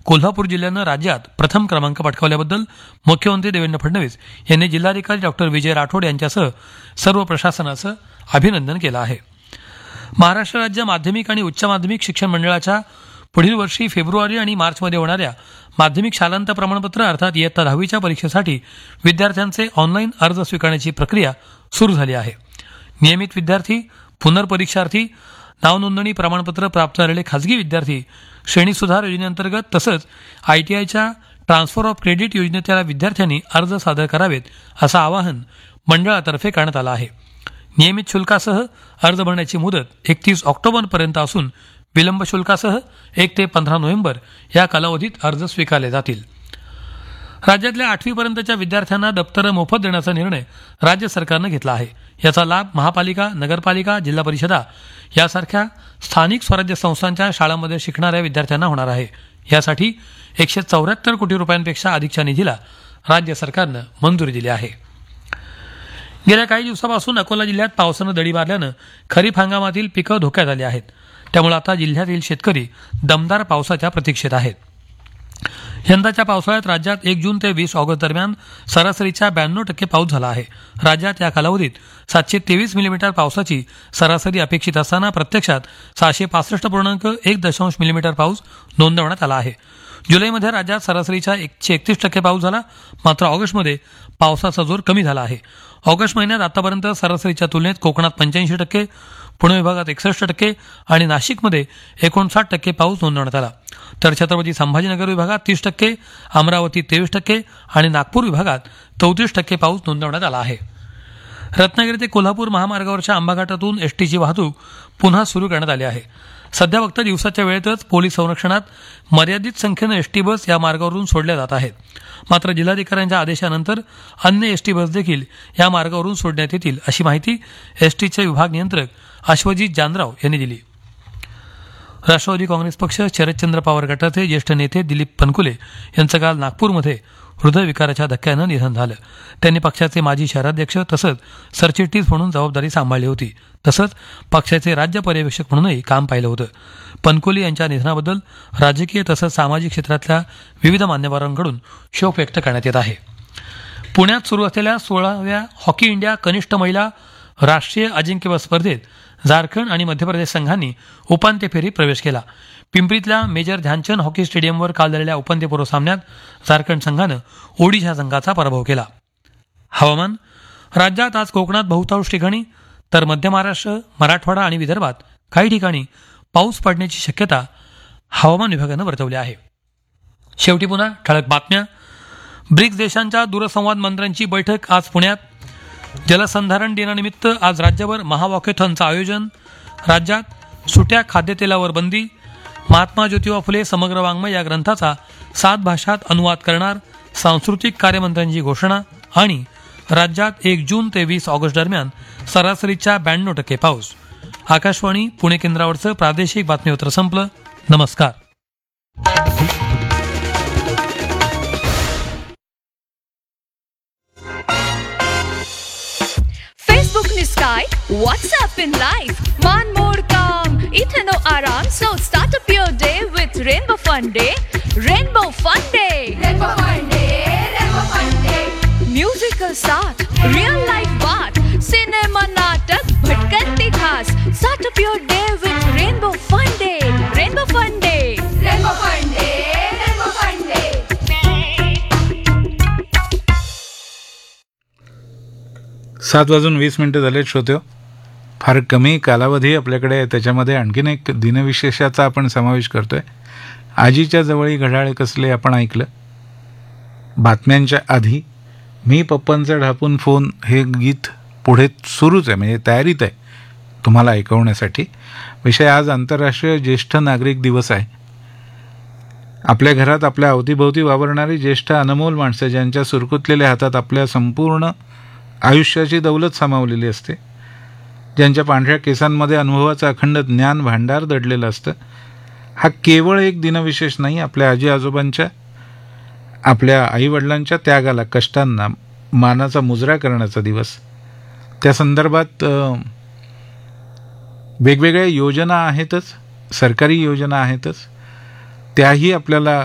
कोल्हापूर जिल्ह्यानं राज्यात प्रथम क्रमांक पटकावल्याबद्दल मुख्यमंत्री देवेंद्र फडणवीस यांनी जिल्हाधिकारी डॉक्टर विजय राठोड यांच्यासह सर्व प्रशासनाचं अभिनंदन केलं आहे. महाराष्ट्र राज्य माध्यमिक आणि उच्च माध्यमिक शिक्षण मंडळाच्या पुढील वर्षी फेब्रुवारी आणि मार्चमध्ये होणाऱ्या माध्यमिक शालांत प्रमाणपत्र अर्थात इयत्ता 10वीच्या परीक्षेसाठी विद्यार्थ्यांचे ऑनलाईन अर्ज स्वीकारण्याची प्रक्रिया सुरू झाली आहे. नियमित विद्यार्थी, पुनर्परीक्षार्थी, नावनोंदणी प्रमाणपत्र प्राप्त झालेले खासगी विद्यार्थी, श्रेणी सुधार योजनेअंतर्गत तसंच ITIच्या ट्रान्सफर ऑफ क्रेडिट योजनेतल्या विद्यार्थ्यांनी अर्ज सादर करावेत असं आवाहन मंडळातर्फे करण्यात आलं आहे. नियमित शुल्कासह अर्ज भरण्याची मुदत 31 ऑक्टोबरपर्यंत असून विलंब शुल्कासह 1 ते 15 नोव्हेंबर या कालावधीत अर्ज स्वीकारले जातील. राज्यातल्या 8वीपर्यंतच्या विद्यार्थ्यांना दप्तरं मोफत देण्याचा निर्णय राज्य सरकारनं घेतला आहे. याचा लाभ महापालिका, नगरपालिका, जिल्हा परिषदा यासारख्या स्थानिक स्वराज्य संस्थांच्या शाळांमध्ये शिकणाऱ्या विद्यार्थ्यांना होणार आहे. यासाठी 174 कोटी रुपयांपेक्षा अधिकच्या निधीला राज्य सरकारनं मंजुरी दिली आहे. गेल्या काही दिवसापासून अकोला जिल्ह्यात पावसानं दडी मारल्यानं खरीप हंगामातील पिकं धोक्यात आली आहेत. त्यामुळे आता जिल्ह्यातील शेतकरी दमदार पावसाच्या प्रतीक्षेत आहेत. यंदाच्या पावसाळ्यात राज्यात 1 जून ते 20 ऑगस्ट दरम्यान सरासरीच्या 92% पाऊस झाला आहे. राज्यात या कालावधीत 723 मिलीमीटर पावसाची सरासरी अपेक्षित असताना प्रत्यक्षात 765.1 मिलीमीटर पाऊस नोंदवण्यात आला आहे. जुलैमध्ये राज्यात सरासरीच्या 131% पाऊस झाला. मात्र ऑगस्टमध्ये पावसाचा जोर कमी झाला आहे. ऑगस्ट महिन्यात आतापर्यंत सरासरीच्या तुलनेत कोकणात 85%, पुणे विभागात 61% आणि नाशिकमध्ये 59% पाऊस नोंदवण्यात आला. तर छत्रपती संभाजीनगर विभागात 30%, अमरावती 23% आणि नागपूर विभागात 34% पाऊस नोंदवण्यात आला आहे. रत्नागिरी ते कोल्हापूर महामार्गावरच्या आंबा घाटातून एसटीची वाहतूक पुन्हा सुरू करण्यात आली आहे. सध्या फक्त दिवसाच्या वेळेतच पोलीस संरक्षणात मर्यादित संख्येनं एसटी बस या मार्गावरून सोडल्या जात आहेत. मात्र जिल्हाधिकाऱ्यांच्या आदेशानंतर अन्य एसटी बस देखील या मार्गावरून सोडण्यात येतील अशी माहिती एसटीचे विभाग नियंत्रक अश्वजित जानराव यांनी दिली. राष्ट्रवादी काँग्रेस पक्ष शरदचंद्र पवार गटाचे ज्येष्ठ नेते दिलीप पनकुले यांचं काल नागपूरमध्ये हृदयविकाराच्या धक्क्यानं निधन झालं. त्यांनी पक्षाचे माजी शहराध्यक्ष तसंच सरचिटणीस म्हणून जबाबदारी सांभाळली होती. तसंच पक्षाचे राज्य पर्यवेक्षक म्हणूनही काम पाहिलं होतं. पनकुले यांच्या निधनाबद्दल राजकीय तसंच सामाजिक क्षेत्रातल्या विविध मान्यवरांकडून शोक व्यक्त करण्यात येत आहे. पुण्यात सुरू असलेल्या 16व्या हॉकी इंडिया कनिष्ठ महिला राष्ट्रीय अजिंक्यपद स्पर्धेत झारखंड आणि मध्य प्रदेश संघांनी उपांत्य फेरीत प्रवेश केला. पिंपरीतल्या मेजर ध्यानचंद हॉकी स्टेडियमवर काल झालेल्या उपांत्यपूर्व सामन्यात झारखंड संघानं ओडिशा संघाचा पराभव केला. हवामान. राज्यात आज कोकणात बहुतांश ठिकाणी तर मध्य महाराष्ट्र, मराठवाडा आणि विदर्भात काही ठिकाणी पाऊस पडण्याची शक्यता हवामान विभागानं वर्तवली आहे. शेवटी पुन्हा ठळक बातम्या. ब्रिक्स देशांच्या दूरसंवाद मंत्र्यांची बैठक आज पुण्यात. जलसंधारण दिनानिमित्त आज राज्यभर महावॉकेथॉनचं आयोजन. राज्यात सुट्या खाद्यतेलावर बंदी. महात्मा ज्योतिबा फुले समग्र वाङ्मय या ग्रंथाचा 7 भाषात अनुवाद करणार. सांस्कृतिक कार्यमंत्र्यांची घोषणा. आणि राज्यात 1 जून ते 20 ऑगस्ट दरम्यान सरासरीच्या 92% पाऊस. आकाशवाणी पुणे केंद्रावरचं प्रादेशिक बातमीपत्र संपलं. नमस्कार. Facebook ni Sky, WhatsApp in live, one more काम, इथे no आराम, so start up your day with Rainbow Fun Day. Rainbow Fun Day. Rainbow Fun Day. Rainbow Fun Day. Musical साथ, real life बात, सिनेमा नाटक, भटकंती खास. Start up your day with Rainbow Fun Day. Rainbow Fun Day. Rainbow Fun Day. Rainbow Fun Day. 7:20 झाले. श्रोत्यो, फार कमी कालावधी आपल्याकडे आहे. त्याच्यामध्ये आणखीन एक दिनविशेषाचा आपण समावेश करतोय. आजीच्या जवळी घड्याळ कसले आपण ऐकलं. बातम्यांच्या आधी मी पप्पांचा ढापून फोन हे गीत पुढे सुरूच आहे, म्हणजे तयारीत आहे तुम्हाला ऐकवण्यासाठी. विषय आज आंतरराष्ट्रीय ज्येष्ठ नागरिक दिवस आहे. आपल्या घरात आपल्या अवतीभोवती वावरणारी ज्येष्ठ अनमोल माणसं, ज्यांच्या सुरकुतलेल्या हातात आपल्या संपूर्ण आयुष्याची दौलत सामावलेली असते, ज्यांच्या पांढऱ्या केसांमध्ये अनुभवाचं अखंड ज्ञान भांडार दडलेलं असतं. हा केवळ एक दिनविशेष नाही, आपल्या आजी आजोबांच्या, आपल्या आईवडिलांच्या त्यागाला, कष्टांना मानाचा मुजरा करण्याचा दिवस. त्या संदर्भात वेगवेगळ्या योजना आहेतच, सरकारी योजना आहेतच, त्याही आपल्याला